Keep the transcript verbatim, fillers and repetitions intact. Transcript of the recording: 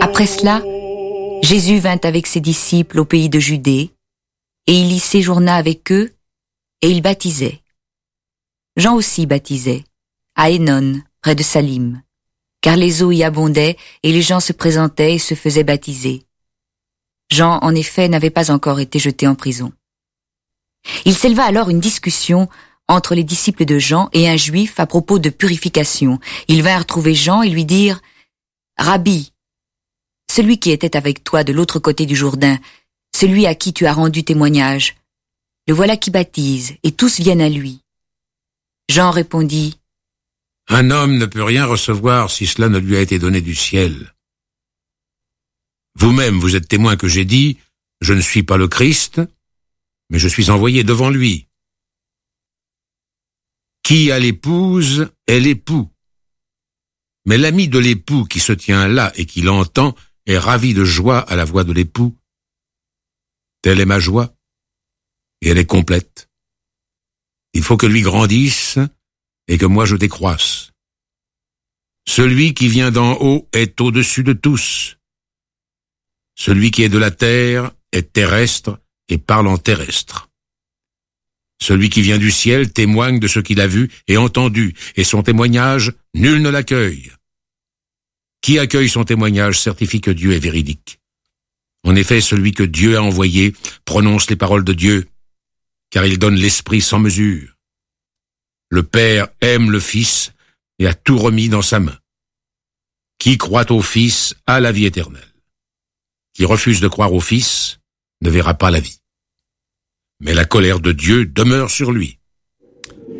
Après cela, Jésus vint avec ses disciples au pays de Judée, et il y séjourna avec eux, et il baptisait. Jean aussi baptisait, à Hénon, près de Salim, car les eaux y abondaient, et les gens se présentaient et se faisaient baptiser. Jean, en effet, n'avait pas encore été jeté en prison. Il s'éleva alors une discussion entre les disciples de Jean et un juif à propos de purification. Ils vinrent trouver Jean et lui dirent « Rabbi, celui qui était avec toi de l'autre côté du Jourdain, celui à qui tu as rendu témoignage, le voilà qui baptise, et tous viennent à lui. » Jean répondit « Un homme ne peut rien recevoir si cela ne lui a été donné du ciel. Vous-même, vous êtes témoin que j'ai dit, je ne suis pas le Christ, mais je suis envoyé devant lui. Qui a l'épouse est l'époux. Mais l'ami de l'époux qui se tient là et qui l'entend est ravi de joie à la voix de l'époux. Telle est ma joie, et elle est complète. Il faut que lui grandisse et que moi je décroisse. Celui qui vient d'en haut est au-dessus de tous. Celui qui est de la terre est terrestre et parle en terrestre. Celui qui vient du ciel témoigne de ce qu'il a vu et entendu, et son témoignage, nul ne l'accueille. Qui accueille son témoignage certifie que Dieu est véridique. En effet, celui que Dieu a envoyé prononce les paroles de Dieu, car il donne l'Esprit sans mesure. Le Père aime le Fils et a tout remis dans sa main. Qui croit au Fils a la vie éternelle. Qui refuse de croire au Fils ne verra pas la vie. Mais la colère de Dieu demeure sur lui.